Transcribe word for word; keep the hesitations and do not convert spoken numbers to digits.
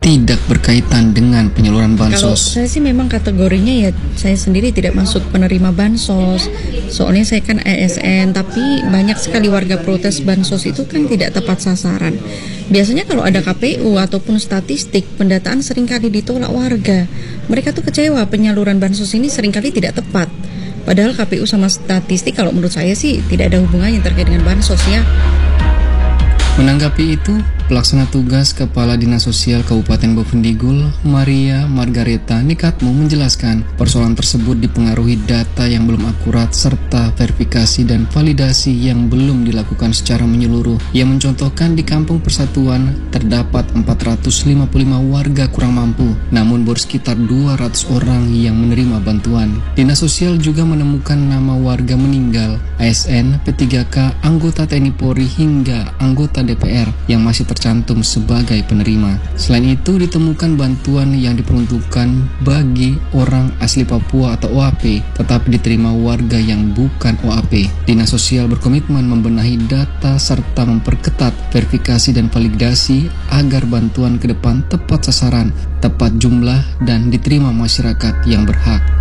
tidak berkaitan dengan penyaluran Kalau bansos. saya sih memang kategorinya ya saya sendiri tidak masuk penerima bansos. Soalnya saya kan A S N, tapi banyak sekali warga protes bansos itu kan tidak tepat sasaran. Biasanya kalau ada K P U ataupun statistik, pendataan seringkali ditolak warga. Mereka tuh kecewa penyaluran bansos ini seringkali tidak tepat. Padahal K P U sama statistik kalau menurut saya sih tidak ada hubungannya terkait dengan bansos ya. Menanggapi itu, Pelaksana Tugas Kepala Dinas Sosial Kabupaten Bovendigul, Maria Margareta Nikatmo menjelaskan persoalan tersebut dipengaruhi data yang belum akurat serta verifikasi dan validasi yang belum dilakukan secara menyeluruh. Ia mencontohkan di Kampung Persatuan terdapat empat ratus lima puluh lima warga kurang mampu, namun baru sekitar dua ratus orang yang menerima bantuan. Dinas Sosial juga menemukan nama warga meninggal, A S N, P tiga K, anggota T N I Polri hingga anggota D P R yang masih tercantum sebagai penerima. Selain itu ditemukan bantuan yang diperuntukkan bagi orang asli Papua atau O A P tetapi diterima warga yang bukan O A P. Dinas Sosial berkomitmen membenahi data serta memperketat verifikasi dan validasi agar bantuan ke depan tepat sasaran, tepat jumlah dan diterima masyarakat yang berhak.